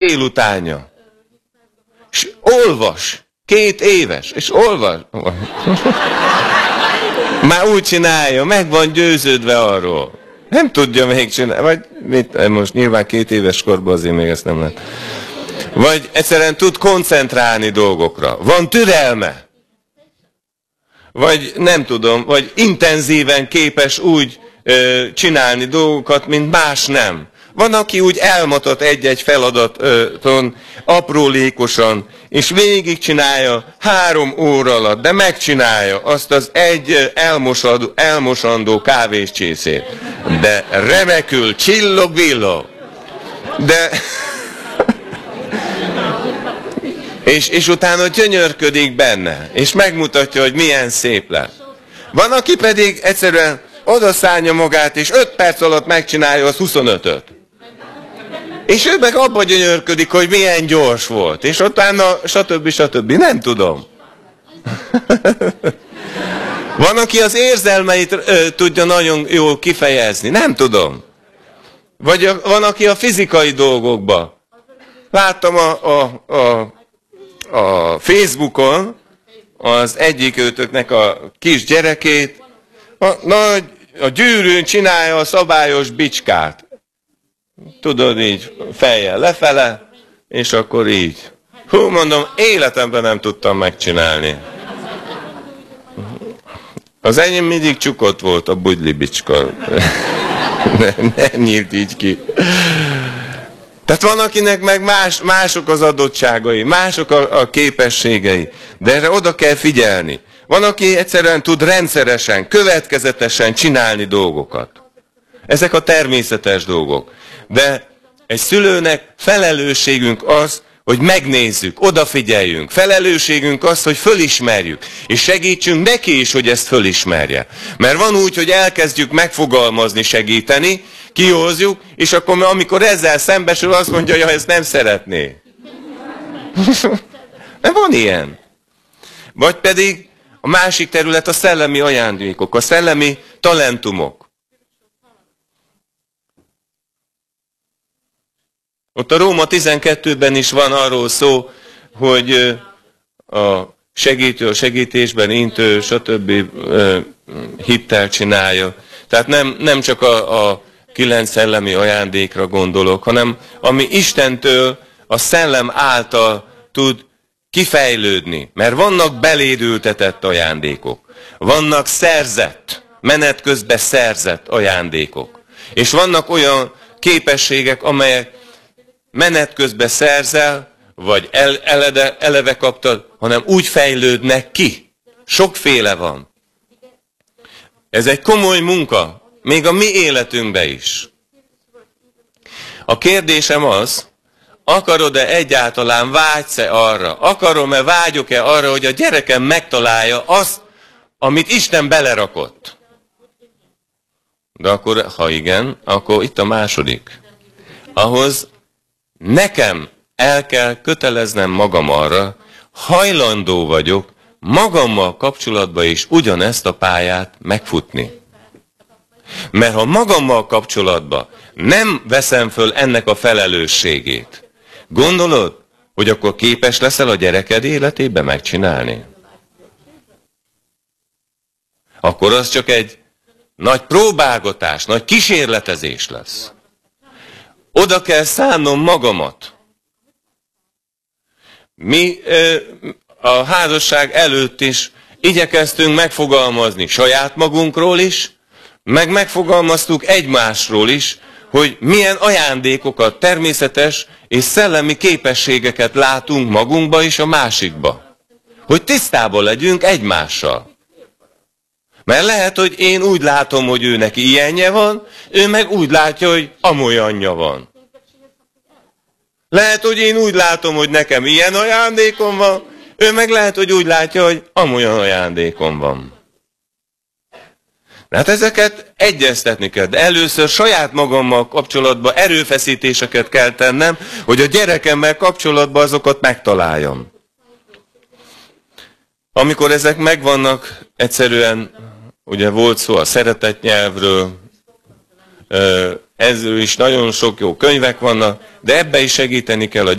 délutánja. És olvas. 2 éves. És olvas. Már úgy csinálja, meg van győződve arról. Nem tudja még csinálni. Vagy mit, most nyilván 2 éves korban azért még ezt nem lehet. Vagy egyszerűen tud koncentrálni dolgokra. Van türelme. Vagy nem tudom, vagy intenzíven képes úgy csinálni dolgokat, mint más nem. Van, aki úgy elmatat egy-egy feladaton aprólékosan, és végigcsinálja 3 óra alatt, de megcsinálja azt az egy elmosandó kávéscsészét. De remekül, csillog-villog. De... És utána gyönyörködik benne, és megmutatja, hogy milyen szép lett. Van, aki pedig egyszerűen odaszánja magát, és 5 perc alatt megcsinálja az 25-öt. És ő meg abba gyönyörködik, hogy milyen gyors volt. És utána stb. Nem tudom. Van, aki az érzelmeit tudja nagyon jól kifejezni. Nem tudom. Vagy van, aki a fizikai dolgokba. Láttam a Facebookon az egyik őtöknek a kis gyerekét, a gyűrűn csinálja a szabályos bicskát. Tudod, így fejjel lefele, és akkor így. Hú, mondom, életemben nem tudtam megcsinálni. Az enyém mindig csukott volt a bugyli bicska. Nem nyílt így ki. Tehát van, akinek meg mások az adottságai, mások a képességei, de erre oda kell figyelni. Van, aki egyszerűen tud rendszeresen, következetesen csinálni dolgokat. Ezek a természetes dolgok. De egy szülőnek felelősségünk az, hogy megnézzük, odafigyeljünk. Felelősségünk az, hogy fölismerjük, és segítsünk neki is, hogy ezt fölismerje. Mert van úgy, hogy elkezdjük megfogalmazni, segíteni, kihozzuk, és akkor amikor ezzel szembesül, azt mondja, hogy ezt nem szeretné. Mert van ilyen. Vagy pedig a másik terület a szellemi ajándékok, a szellemi talentumok. Ott a Róma 12-ben is van arról szó, hogy a segítő a segítésben, intő, stb. Hittel csinálja. Tehát nem csak a 9 szellemi ajándékra gondolok, hanem ami Istentől, a szellem által tud kifejlődni. Mert vannak beléd ültetett ajándékok. Vannak szerzett, menet közben szerzett ajándékok. És vannak olyan képességek, amelyek menet közben szerzel, vagy eleve kaptad, hanem úgy fejlődnek ki. Sokféle van. Ez egy komoly munka, még a mi életünkben is. A kérdésem az, akarod-e egyáltalán, vágysz-e arra? Akarom-e, vágyok-e arra, hogy a gyerekem megtalálja azt, amit Isten belerakott? De akkor, ha igen, akkor itt a második. Ahhoz nekem el kell köteleznem magam arra, hajlandó vagyok magammal kapcsolatban is ugyanezt a pályát megfutni. Mert ha magammal kapcsolatban nem veszem föl ennek a felelősségét, gondolod, hogy akkor képes leszel a gyereked életében megcsinálni? Akkor az csak egy nagy próbálgatás, nagy kísérletezés lesz. Oda kell szánnom magamat. Mi a házasság előtt is igyekeztünk megfogalmazni saját magunkról is, meg megfogalmaztuk egymásról is, hogy milyen ajándékokat, természetes és szellemi képességeket látunk magunkba és a másikba. Hogy tisztában legyünk egymással. Mert lehet, hogy én úgy látom, hogy ő neki ilyenje van, ő meg úgy látja, hogy amolyanja van. Lehet, hogy én úgy látom, hogy nekem ilyen ajándékom van, ő meg lehet, hogy úgy látja, hogy amolyan ajándékom van. Hát ezeket egyeztetni kell, de először saját magammal kapcsolatban erőfeszítéseket kell tennem, hogy a gyerekemmel kapcsolatban azokat megtaláljam. Amikor ezek megvannak, egyszerűen, ugye volt szó a szeretetnyelvről, ezzel is nagyon sok jó könyvek vannak, de ebbe is segíteni kell a